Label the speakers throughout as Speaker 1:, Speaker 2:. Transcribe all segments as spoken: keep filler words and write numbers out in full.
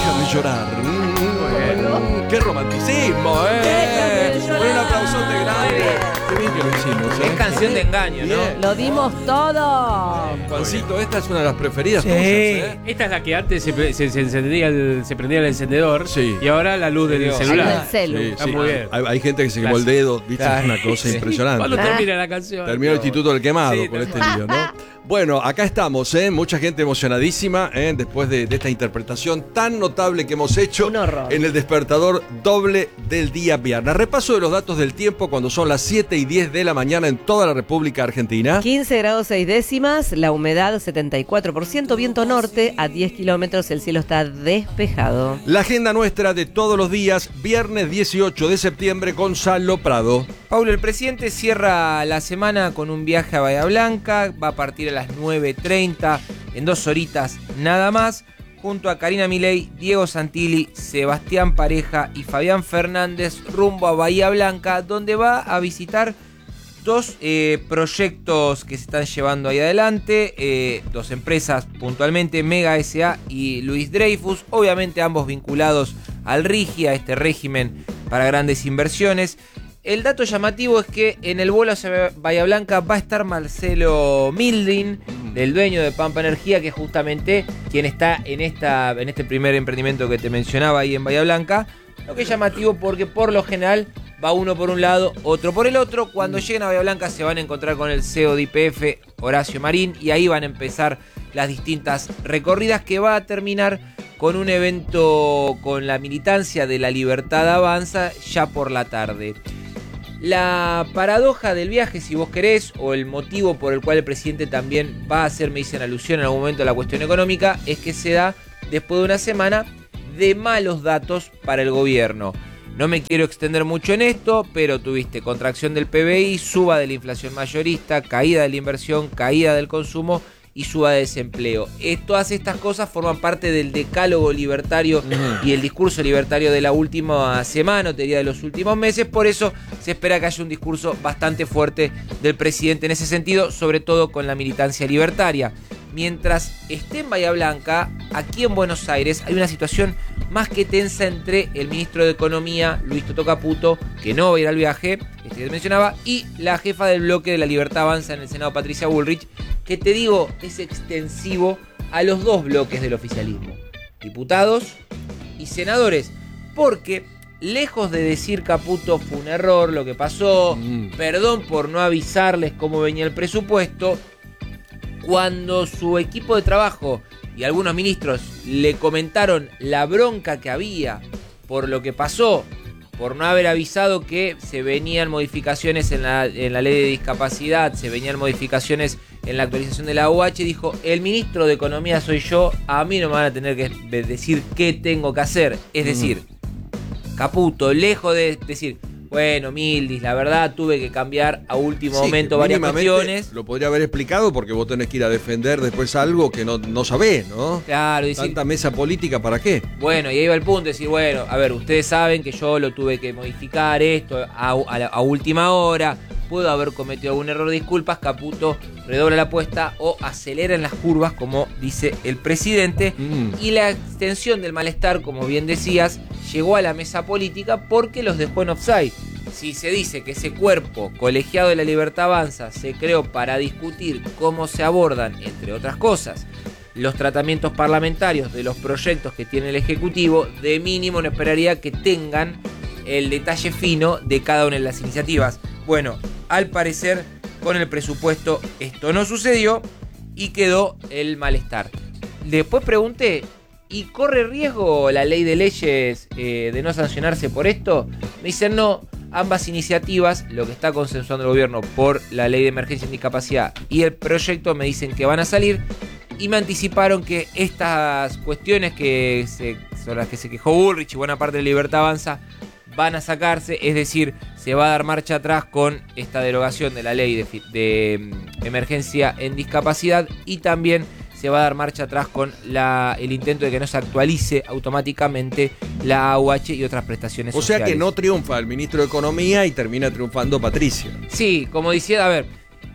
Speaker 1: Déjame llorar. Mm, ¡Qué romanticismo, eh! Con un aplausote grande. Qué bien que lo hicimos, ¿eh?
Speaker 2: Es canción de engaño, ¿no?
Speaker 1: Bien.
Speaker 3: Lo dimos todo.
Speaker 1: Juancito, esta es una de las preferidas
Speaker 4: Sí.
Speaker 1: tuyas, ¿eh?
Speaker 4: Esta es la que antes se, se, se encendía el, se prendía el encendedor.
Speaker 1: Sí.
Speaker 4: Y ahora la luz del
Speaker 2: Dios.
Speaker 4: celular.
Speaker 3: Ahí del celu.
Speaker 1: Sí,
Speaker 4: Está
Speaker 1: sí.
Speaker 4: muy bien.
Speaker 1: Hay, hay gente que se quemó el dedo, ¿viste?
Speaker 2: Claro.
Speaker 1: Es una cosa
Speaker 2: Sí.
Speaker 1: impresionante.
Speaker 4: ¿Cuándo
Speaker 3: Ah.
Speaker 4: termina la canción?
Speaker 1: Terminó el Instituto del Quemado
Speaker 4: Sí,
Speaker 1: con este
Speaker 4: terminó.
Speaker 1: lío, ¿no? Bueno, acá estamos, ¿eh? Mucha gente emocionadísima, ¿eh? Después de, de esta interpretación tan notable que hemos hecho
Speaker 3: Un horror.
Speaker 1: en el despertador doble del día viernes. Repaso de los datos del tiempo cuando son las siete y diez de la mañana en toda la República Argentina.
Speaker 3: quince grados seis décimas, la humedad setenta y cuatro por ciento, viento norte, a diez kilómetros el cielo está despejado.
Speaker 1: La agenda nuestra de todos los días, viernes dieciocho de septiembre, Gonzalo Prado.
Speaker 2: Paulo, el presidente cierra la semana con un viaje a Bahía Blanca, va a partir a las nueve treinta, en dos horitas nada más, junto a Karina Milei, Diego Santilli, Sebastián Pareja y Fabián Fernández, rumbo a Bahía Blanca, donde va a visitar dos eh, proyectos que se están llevando ahí adelante, eh, dos empresas puntualmente, Mega S A y Luis Dreyfus, obviamente ambos vinculados al RIGI, a este régimen para grandes inversiones. El dato llamativo es que en el vuelo hacia Bahía Blanca va a estar Marcelo Mildin, del dueño de Pampa Energía, que es justamente quien está en, esta, en este primer emprendimiento que te mencionaba ahí en Bahía Blanca. Lo que es llamativo porque por lo general va uno por un lado, otro por el otro. Cuando lleguen a Bahía Blanca se van a encontrar con el C E O de Y P F, Horacio Marín, y ahí van a empezar las distintas recorridas que va a terminar con un evento con la militancia de La Libertad Avanza ya por la tarde. La paradoja del viaje, si vos querés, o el motivo por el cual el presidente también va a hacer, me dicen, alusión en algún momento a la cuestión económica, es que se da después de una semana de malos datos para el gobierno. No me quiero extender mucho en esto, pero tuviste contracción del P B I, suba de la inflación mayorista, caída de la inversión, caída del consumo y suba de desempleo. Eh, todas estas cosas forman parte del decálogo libertario uh-huh. y el discurso libertario de la última semana, te diría de los últimos meses. Por eso se espera que haya un discurso bastante fuerte del presidente en ese sentido, sobre todo con la militancia libertaria. Mientras esté en Bahía Blanca, aquí en Buenos Aires hay una situación más que tensa entre el ministro de Economía, Luis Toto Caputo, que no va a ir al viaje, este que te mencionaba, y la jefa del bloque de La Libertad Avanza en el Senado, Patricia Bullrich, que te digo es extensivo a los dos bloques del oficialismo, diputados y senadores, porque lejos de decir Caputo fue un error lo que pasó, mm. perdón por no avisarles cómo venía el presupuesto, cuando su equipo de trabajo y algunos ministros le comentaron la bronca que había por lo que pasó, por no haber avisado que se venían modificaciones en la, en la ley de discapacidad, se venían modificaciones en la actualización de la U H, dijo, el ministro de Economía soy yo, a mí no me van a tener que decir qué tengo que hacer. Es decir, mm. Caputo, lejos de decir, bueno, Mildis, la verdad tuve que cambiar a último sí, momento varias cuestiones.
Speaker 1: Lo podría haber explicado porque vos tenés que ir a defender después algo que no, no sabés, ¿no?
Speaker 2: Claro. Decir,
Speaker 1: tanta mesa política, ¿para qué?
Speaker 2: Bueno, y ahí va el punto, decir, bueno, a ver, ustedes saben que yo lo tuve que modificar esto a, a, a última hora, puedo haber cometido algún error, disculpas, Caputo redobla la apuesta o acelera en las curvas, como dice el presidente, mm. y la extensión del malestar, como bien decías, llegó a la mesa política porque los dejó en offside. Si se dice que ese cuerpo colegiado de La Libertad Avanza se creó para discutir cómo se abordan, entre otras cosas, los tratamientos parlamentarios de los proyectos que tiene el Ejecutivo, de mínimo no esperaría que tengan el detalle fino de cada una de las iniciativas. Bueno, al parecer con el presupuesto esto no sucedió y quedó el malestar. Después pregunté, ¿y corre riesgo la ley de leyes eh, de no sancionarse por esto? Me dicen no, ambas iniciativas, lo que está consensuando el gobierno por la ley de emergencia en discapacidad y el proyecto, me dicen que van a salir, y me anticiparon que estas cuestiones que se, sobre las que se quejó Bullrich y buena parte de Libertad Avanza van a sacarse, es decir, se va a dar marcha atrás con esta derogación de la ley de, de emergencia en discapacidad, y también se va a dar marcha atrás con la, el intento de que no se actualice automáticamente la A U H y otras prestaciones
Speaker 1: o
Speaker 2: sociales.
Speaker 1: O sea que no triunfa el ministro de Economía y termina triunfando Patricia.
Speaker 2: Sí, como decía, a ver,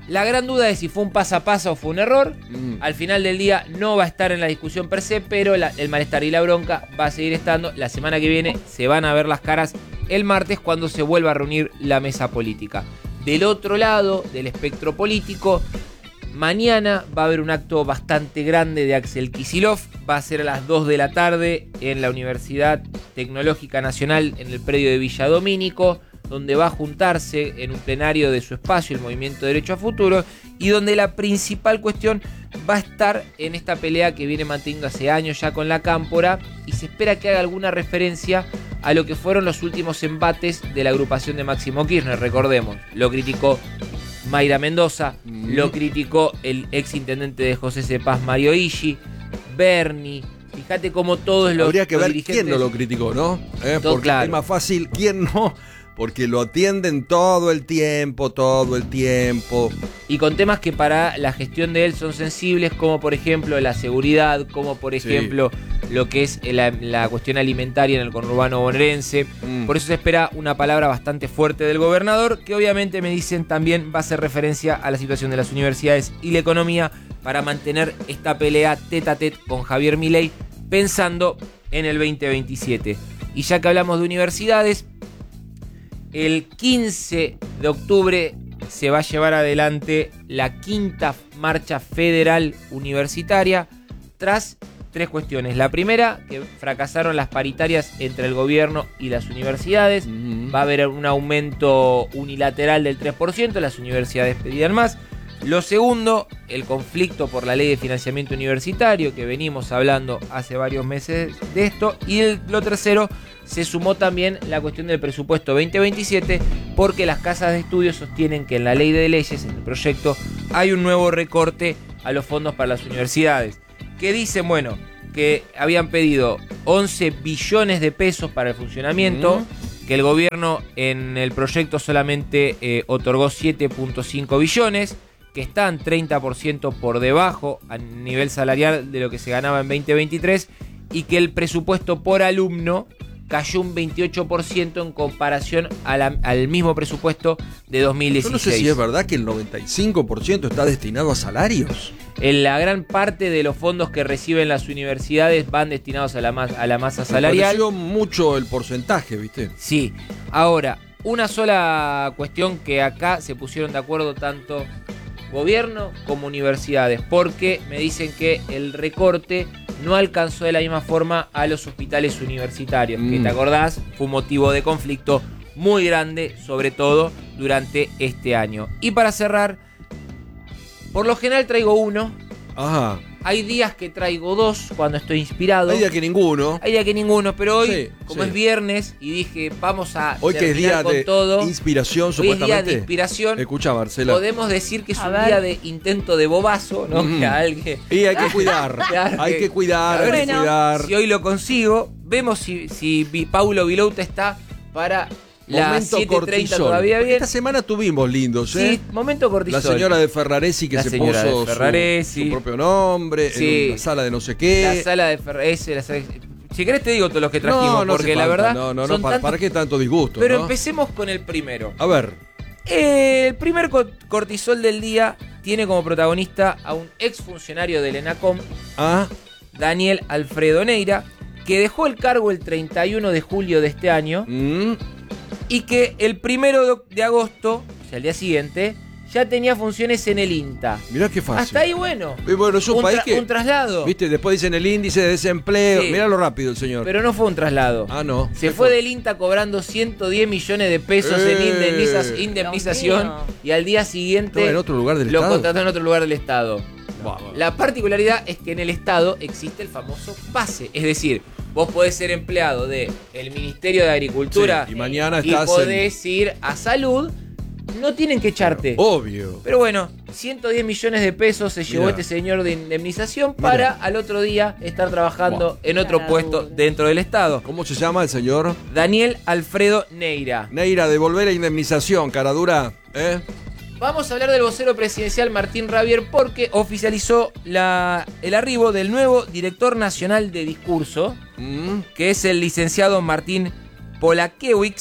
Speaker 2: La gran duda es si fue un paso a paso o fue un error.
Speaker 1: Mm.
Speaker 2: Al final del día no va a estar en la discusión per se, pero la, el malestar y la bronca va a seguir estando. La semana que viene se van a ver las caras el martes cuando se vuelva a reunir la mesa política. Del otro lado del espectro político, mañana va a haber un acto bastante grande de Axel Kicillof. Va a ser a las dos de la tarde en la Universidad Tecnológica Nacional en el predio de Villa Domínico, donde va a juntarse en un plenario de su espacio el Movimiento Derecho a Futuro y donde la principal cuestión va a estar en esta pelea que viene manteniendo hace años ya con la Cámpora, y se espera que haga alguna referencia a lo que fueron los últimos embates de la agrupación de Máximo Kirchner. Recordemos, lo criticó Mayra Mendoza, mm. lo criticó el ex intendente de José Cepaz, Mario Ishi, Bernie. Fíjate cómo todos los
Speaker 1: Habría que
Speaker 2: los
Speaker 1: ver
Speaker 2: dirigentes...
Speaker 1: quién no lo criticó, ¿no? Eh,
Speaker 2: Todo
Speaker 1: porque
Speaker 2: claro.
Speaker 1: es más fácil quién no, porque lo atienden todo el tiempo, todo el tiempo.
Speaker 2: Y con temas que para la gestión de él son sensibles, como por ejemplo la seguridad, como por ejemplo sí. lo que es la, la cuestión alimentaria en el conurbano bonaerense. Mm. Por eso se espera una palabra bastante fuerte del gobernador, que obviamente me dicen también va a hacer referencia a la situación de las universidades y la economía para mantener esta pelea tete a tete con Javier Milei, pensando en el veinte veintisiete. Y ya que hablamos de universidades, el quince de octubre se va a llevar adelante la quinta marcha federal universitaria tras tres cuestiones. La primera, que fracasaron las paritarias entre el gobierno y las universidades. Uh-huh. Va a haber un aumento unilateral del tres por ciento, las universidades pedían más. Lo segundo, el conflicto por la ley de financiamiento universitario, que venimos hablando hace varios meses de esto. Y el, lo tercero, se sumó también la cuestión del presupuesto veinte veintisiete, porque las casas de estudios sostienen que en la ley de leyes, en el proyecto, hay un nuevo recorte a los fondos para las universidades. Que dicen, bueno, que habían pedido once billones de pesos para el funcionamiento, mm. que el gobierno en el proyecto solamente eh, otorgó siete punto cinco billones, que están treinta por ciento por debajo a nivel salarial de lo que se ganaba en veinte veintitrés, y que el presupuesto por alumno cayó un veintiocho por ciento en comparación a la, al mismo presupuesto de dos mil dieciséis.
Speaker 1: Yo no sé si es verdad que el noventa y cinco por ciento está destinado a salarios.
Speaker 2: En la gran parte de los fondos que reciben las universidades van destinados a la, mas, a la masa salarial.
Speaker 1: Me pareció mucho el porcentaje, ¿viste?
Speaker 2: Sí. Ahora, una sola cuestión que acá se pusieron de acuerdo tanto gobierno como universidades, porque me dicen que el recorte no alcanzó de la misma forma a los hospitales universitarios, mm. que te acordás, fue un motivo de conflicto muy grande, sobre todo durante este año. Y para cerrar, por lo general traigo uno.
Speaker 1: Ajá.
Speaker 2: Hay días que traigo dos cuando estoy inspirado.
Speaker 1: Hay días que ninguno.
Speaker 2: Hay días que ninguno, pero hoy,
Speaker 1: sí,
Speaker 2: como
Speaker 1: sí.
Speaker 2: es viernes y dije, vamos a
Speaker 1: hoy que es día
Speaker 2: con
Speaker 1: de
Speaker 2: todo,
Speaker 1: inspiración,
Speaker 2: hoy
Speaker 1: supuestamente.
Speaker 2: es día de inspiración.
Speaker 1: Escucha, Marcela.
Speaker 2: Podemos decir que es
Speaker 3: a
Speaker 2: un
Speaker 3: ver.
Speaker 2: día de intento de bobazo, ¿no?
Speaker 1: Mm.
Speaker 2: Que alguien...
Speaker 1: Y hay que cuidar.
Speaker 2: Claro
Speaker 1: hay
Speaker 2: que-
Speaker 1: que cuidar, hay
Speaker 3: Bueno.
Speaker 1: que cuidar.
Speaker 2: Si hoy lo consigo, vemos si, si Vi- Paulo Vilouta está para las
Speaker 1: Momento
Speaker 2: siete treinta
Speaker 1: cortisol.
Speaker 2: todavía bien.
Speaker 1: Esta semana tuvimos lindos, ¿eh?
Speaker 2: Sí, momento cortisol.
Speaker 1: La señora de Ferraresi que
Speaker 2: La
Speaker 1: se
Speaker 2: señora
Speaker 1: puso
Speaker 2: de Ferraresi.
Speaker 1: su, su propio nombre
Speaker 2: Sí.
Speaker 1: en una sala de no sé qué.
Speaker 2: La sala de Ferraresi, la sala... Si querés te digo todos los que trajimos,
Speaker 1: no, no
Speaker 2: porque
Speaker 1: hace
Speaker 2: la
Speaker 1: falta.
Speaker 2: verdad
Speaker 1: No, no, no,
Speaker 2: son
Speaker 1: ¿para,
Speaker 2: tantos-
Speaker 1: ¿para qué tanto disgusto?
Speaker 2: Pero
Speaker 1: ¿no?
Speaker 2: empecemos con el primero.
Speaker 1: A ver.
Speaker 2: Eh, el primer co- cortisol del día tiene como protagonista a un exfuncionario del ENACOM,
Speaker 1: Ah,
Speaker 2: Daniel Alfredo Neira, que dejó el cargo el treinta y uno de julio de este año
Speaker 1: mm,
Speaker 2: y que el primero de agosto, o sea, el día siguiente, ya tenía funciones en el INTA.
Speaker 1: mirá qué fácil.
Speaker 2: Hasta ahí, bueno.
Speaker 1: Y bueno, es un,
Speaker 2: Un,
Speaker 1: país
Speaker 2: tra-
Speaker 1: que,
Speaker 2: un traslado.
Speaker 1: viste, después dicen el índice de desempleo.
Speaker 2: Sí.
Speaker 1: Mirá lo rápido el señor.
Speaker 2: Pero no fue un traslado.
Speaker 1: Ah, no.
Speaker 2: Se
Speaker 1: ¿Qué
Speaker 2: fue del INTA cobrando ciento diez millones de pesos
Speaker 1: Eh.
Speaker 2: en indemniza- indemnización
Speaker 3: Dios mío.
Speaker 2: y al día siguiente
Speaker 1: ¿Estaba en otro lugar del
Speaker 2: lo
Speaker 1: estado?
Speaker 2: contrató en otro lugar del Estado.
Speaker 1: Buah.
Speaker 2: La particularidad es que en el Estado existe el famoso pase. Es decir, vos podés ser empleado del Ministerio de Agricultura
Speaker 1: Sí, y mañana
Speaker 2: y
Speaker 1: estás en-
Speaker 2: podés ir a salud. No tienen que echarte.
Speaker 1: Obvio.
Speaker 2: Pero bueno, ciento diez millones de pesos se llevó
Speaker 1: Mirá.
Speaker 2: este señor de indemnización para
Speaker 1: Mirá.
Speaker 2: al otro día estar trabajando
Speaker 1: Buah.
Speaker 2: en otro
Speaker 3: Cara
Speaker 2: puesto
Speaker 3: dura.
Speaker 2: dentro del Estado.
Speaker 1: ¿Cómo se llama el señor?
Speaker 2: Daniel Alfredo Neira.
Speaker 1: Neira, devolver la indemnización, cara dura. ¿Eh?
Speaker 2: Vamos a hablar del vocero presidencial Martín Ravier porque oficializó la, el arribo del nuevo director nacional de discurso,
Speaker 1: Mm,
Speaker 2: que es el licenciado Martín Polakewicz,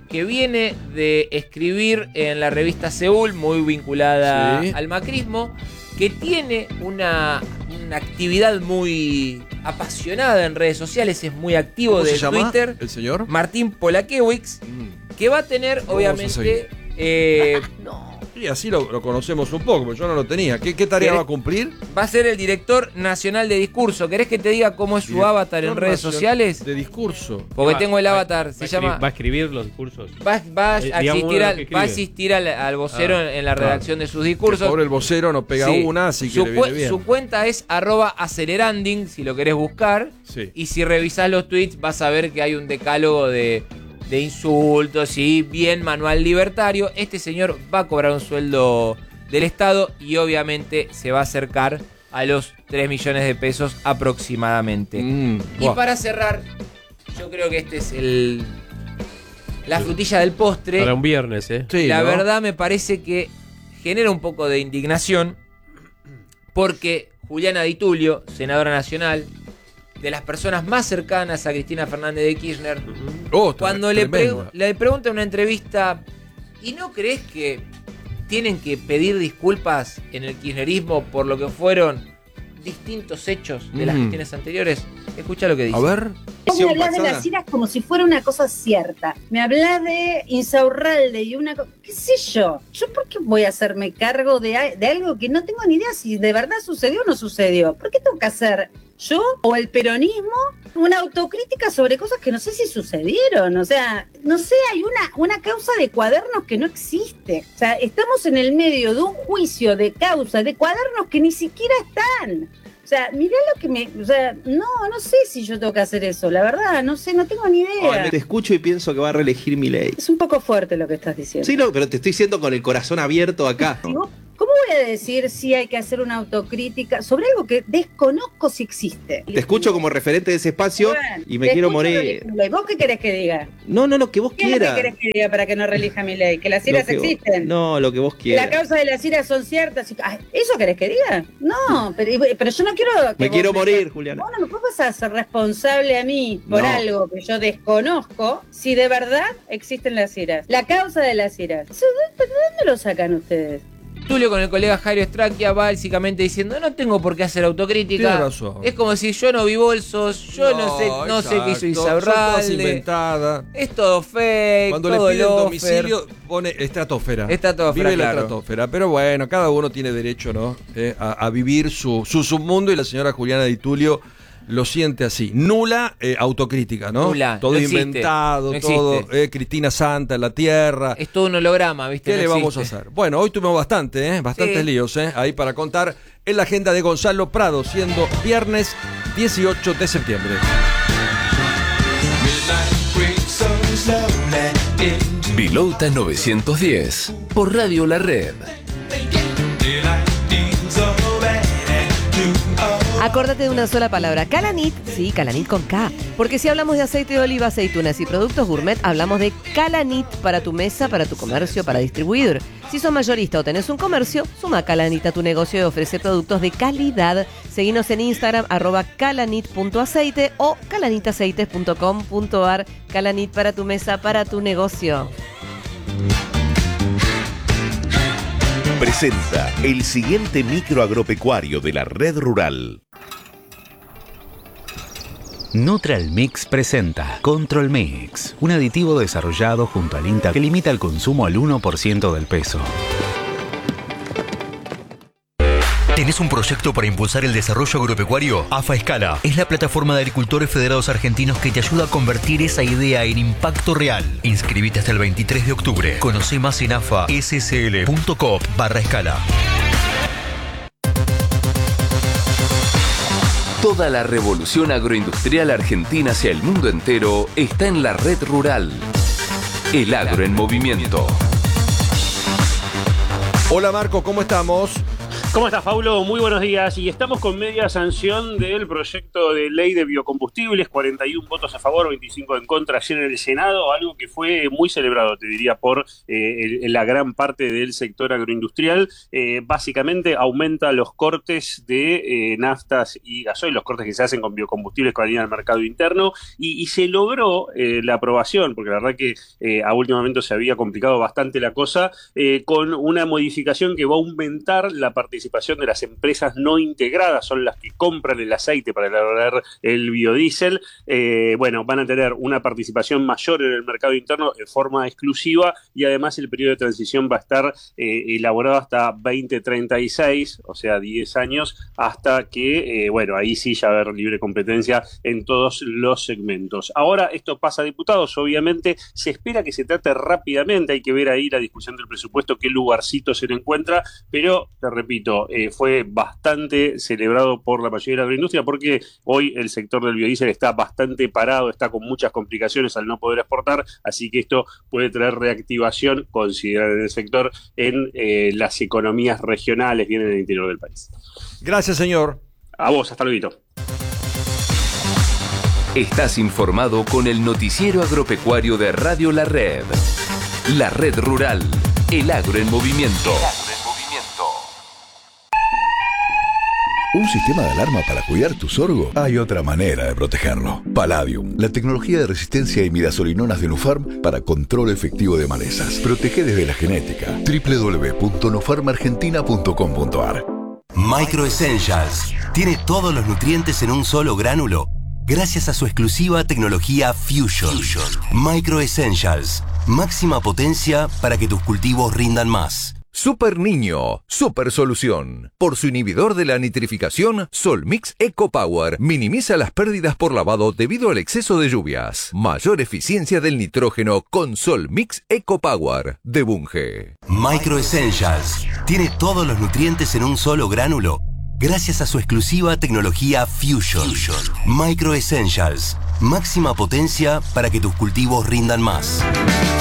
Speaker 2: que viene de escribir en la revista Seúl, muy vinculada
Speaker 1: Sí.
Speaker 2: al macrismo, que tiene una, una actividad muy apasionada en redes sociales, es muy activo
Speaker 1: ¿Cómo
Speaker 2: de
Speaker 1: se llama
Speaker 2: Twitter.
Speaker 1: el señor?
Speaker 2: Martín Polakewicz,
Speaker 1: Mm.
Speaker 2: que va a tener,
Speaker 1: Vamos a
Speaker 2: obviamente,
Speaker 1: seguir.
Speaker 2: eh,
Speaker 1: Y así lo, lo conocemos un poco, porque yo no lo tenía. ¿Qué, qué tarea
Speaker 2: ¿Querés-
Speaker 1: va a cumplir?
Speaker 2: va a ser el director nacional de discurso. ¿Querés que te diga cómo es su
Speaker 1: Director
Speaker 2: avatar en redes
Speaker 1: nacional
Speaker 2: sociales?
Speaker 1: De discurso.
Speaker 2: Porque
Speaker 4: Va-
Speaker 2: tengo el
Speaker 4: va-
Speaker 2: avatar,
Speaker 4: va
Speaker 2: se
Speaker 4: a
Speaker 2: llama...
Speaker 4: escribir- Va a escribir los discursos.
Speaker 2: Va, va
Speaker 4: Eh,
Speaker 2: a
Speaker 4: digamos,
Speaker 2: asistir,
Speaker 4: uno
Speaker 2: al,
Speaker 4: que
Speaker 2: va a
Speaker 4: escribe.
Speaker 2: asistir al, al vocero
Speaker 4: Ah,
Speaker 2: en, en la
Speaker 1: claro.
Speaker 2: redacción de sus
Speaker 1: El
Speaker 2: discursos.
Speaker 1: pobre el vocero no pega
Speaker 2: Sí.
Speaker 1: una, así que
Speaker 2: su,
Speaker 1: le
Speaker 2: cue-
Speaker 1: viene bien.
Speaker 2: su cuenta es arroba aceleranding, si lo querés buscar.
Speaker 1: Sí.
Speaker 2: Y si revisás los tweets vas a ver que hay un decálogo de, de insultos y bien manual libertario. Este señor va a cobrar un sueldo del Estado y obviamente se va a acercar a los tres millones de pesos aproximadamente.
Speaker 1: Mm,
Speaker 2: Y
Speaker 1: buah.
Speaker 2: para cerrar, yo creo que este es el la frutilla del postre.
Speaker 4: Para un viernes, ¿eh?
Speaker 1: Sí,
Speaker 2: La
Speaker 1: ¿no?
Speaker 2: verdad me parece que genera un poco de indignación porque Juliana Di Tulio, senadora nacional, de las personas más cercanas a Cristina Fernández de Kirchner,
Speaker 1: Oh, tre-
Speaker 2: cuando le, pre-
Speaker 1: tremenda.
Speaker 2: le pregunta en una entrevista, ¿y no crees que tienen que pedir disculpas en el kirchnerismo por lo que fueron distintos hechos de las
Speaker 1: Mm.
Speaker 2: gestiones anteriores? Escucha lo que dice.
Speaker 1: A ver.
Speaker 5: Vos me hablás de las iras como si fuera una cosa cierta. Me hablás de Insaurralde y una cosa... ¿Qué sé yo? ¿Yo por qué voy a hacerme cargo de, a- de algo que no tengo ni idea si de verdad sucedió o no sucedió? ¿Por qué tengo que hacer yo o el peronismo una autocrítica sobre cosas que no sé si sucedieron? O sea, no sé, hay una, una causa de cuadernos que no existe. O sea, estamos en el medio de un juicio de causa de cuadernos que ni siquiera están. O sea, mirá lo que me... O sea, no, no sé si yo tengo que hacer eso, la verdad, no sé, no tengo ni idea.
Speaker 6: Ay, te escucho y pienso que va a reelegir mi ley.
Speaker 5: Es un poco fuerte lo que estás diciendo.
Speaker 6: Sí, no, pero te estoy diciendo con el corazón abierto acá.
Speaker 5: Si vos- ¿Cómo voy a decir si hay que hacer una autocrítica sobre algo que desconozco si existe?
Speaker 6: Te escucho como referente de ese espacio
Speaker 5: Bueno,
Speaker 6: y me
Speaker 5: te
Speaker 6: quiero
Speaker 5: escucho
Speaker 6: morir.
Speaker 5: religioso. ¿Y vos qué querés que diga?
Speaker 6: No, no, lo que vos
Speaker 5: ¿Qué es lo que
Speaker 6: quieras.
Speaker 5: querés que diga para que no relija mi ley? ¿Que las
Speaker 6: Lo
Speaker 5: iras
Speaker 6: que vos-
Speaker 5: existen?
Speaker 6: No, lo que vos
Speaker 5: ¿Que
Speaker 6: quieras.
Speaker 5: la causa de las iras son ciertas? Ay, ¿eso querés que diga? No, pero, pero yo no quiero... que
Speaker 6: Me
Speaker 5: vos
Speaker 6: quiero morir, Juliana.
Speaker 5: Vos no me puedes hacer responsable a mí por
Speaker 6: No.
Speaker 5: algo que yo desconozco si de verdad existen las iras. La causa de las iras. ¿De de dónde lo sacan ustedes?
Speaker 2: Tulio con el colega Jairo Estraquia básicamente diciendo no tengo por qué hacer autocrítica.
Speaker 1: Tiene razón.
Speaker 2: Es como si yo no vi bolsos, yo no, sé, no sé qué hizo
Speaker 1: exacto. Son todas
Speaker 2: Insaurralde.
Speaker 1: inventadas.
Speaker 2: Es todo fake,
Speaker 1: Cuando le
Speaker 2: todo
Speaker 1: piden
Speaker 2: lofer.
Speaker 1: domicilio, pone estratosfera.
Speaker 2: Estratosfera,
Speaker 1: Vive la
Speaker 2: claro.
Speaker 1: estratosfera. Pero bueno, cada uno tiene derecho, ¿no? Eh, a, a vivir su, su submundo y la señora Juliana Di Tulio lo siente así. Nula eh, autocrítica, ¿no?
Speaker 2: Nula,
Speaker 1: todo
Speaker 2: no existe,
Speaker 1: inventado,
Speaker 2: no
Speaker 1: todo.
Speaker 2: existe.
Speaker 1: eh, Cristina Santa en la tierra.
Speaker 2: Es todo un holograma, ¿viste?
Speaker 1: ¿Qué
Speaker 2: No
Speaker 1: le vamos a
Speaker 2: existe.
Speaker 1: hacer? Bueno, hoy tuvimos bastante, ¿eh? Bastantes
Speaker 2: Sí.
Speaker 1: líos, ¿eh? Ahí para contar en la agenda de Gonzalo Prado, siendo viernes dieciocho de septiembre.
Speaker 7: Pilota novecientos diez por Radio La Red.
Speaker 3: Acordate de una sola palabra, Calanit, sí, Calanit con K, porque si hablamos de aceite de oliva, aceitunas y productos gourmet, hablamos de Calanit para tu mesa, para tu comercio, para distribuir. Si sos mayorista o tenés un comercio, suma Calanit a tu negocio y ofrece productos de calidad. Seguinos en Instagram, arroba calanit.aceite o calanitaceites punto com punto ar. Calanit para tu mesa, para tu negocio.
Speaker 8: Presenta el siguiente micro agropecuario de la red rural.
Speaker 9: Neutral Mix presenta Control Mix, un aditivo desarrollado junto al INTA que limita el consumo al uno por ciento del peso.
Speaker 10: ¿Tenés un proyecto para impulsar el desarrollo agropecuario? AFA Escala es la plataforma de agricultores federados argentinos que te ayuda a convertir esa idea en impacto real. Inscribite hasta el veintitrés de octubre. Conoce más en afa s s l punto coop barra escala.
Speaker 7: Toda la revolución agroindustrial argentina hacia el mundo entero está en la red rural. El agro en movimiento.
Speaker 1: Hola Marco, ¿cómo estamos?
Speaker 11: ¿Cómo estás, Paulo? Muy buenos días. Y estamos con media sanción del proyecto de ley de biocombustibles, cuarenta y uno votos a favor, veinticinco en contra ayer en el Senado, algo que fue muy celebrado, te diría, por eh, el, la gran parte del sector agroindustrial. Eh, básicamente aumenta los cortes de eh, naftas y gasoil, los cortes que se hacen con biocombustibles que van al mercado interno, y, y se logró eh, la aprobación, porque la verdad que eh, a último momento se había complicado bastante la cosa, eh, con una modificación que va a aumentar la participación de las empresas no integradas, son las que compran el aceite para elaborar el biodiesel. Eh, bueno, van a tener una participación mayor en el mercado interno de forma exclusiva, y además el periodo de transición va a estar eh, elaborado hasta veinte treinta y seis, o sea, diez años, hasta que, eh, bueno, ahí sí ya va a haber libre competencia en todos los segmentos. Ahora esto pasa a diputados, obviamente se espera que se trate rápidamente, hay que ver ahí la discusión del presupuesto, qué lugarcito se le encuentra, pero te repito, Eh, fue bastante celebrado por la mayoría de la agroindustria, porque hoy el sector del biodiesel está bastante parado, está con muchas complicaciones al no poder exportar, así que esto puede traer reactivación, considerar en el sector, en eh, las economías regionales, bien en el interior del país.
Speaker 1: Gracias, señor.
Speaker 11: A vos, hasta luego.
Speaker 7: Estás informado con el noticiero agropecuario de Radio La Red. La Red Rural, el agro en movimiento.
Speaker 12: ¿Un sistema de alarma para cuidar tu sorgo? Hay otra manera de protegerlo. Palladium, la tecnología de resistencia a imidazolinonas de Nufarm para control efectivo de malezas. Protege desde la genética. doble u doble u doble u punto nufarm argentina punto com punto a r.
Speaker 13: Micro Essentials tiene todos los nutrientes en un solo gránulo, gracias a su exclusiva tecnología Fusion. Fusion. Micro Essentials, máxima potencia para que tus cultivos rindan más.
Speaker 14: Super Niño, super solución. Por su inhibidor de la nitrificación, Solmix Eco Power minimiza las pérdidas por lavado debido al exceso de lluvias. Mayor eficiencia del nitrógeno con Solmix Eco Power de Bunge.
Speaker 13: Micro Essentials tiene todos los nutrientes en un solo gránulo, gracias a su exclusiva tecnología Fusion. Fusion. Micro Essentials, máxima potencia para que tus cultivos rindan más.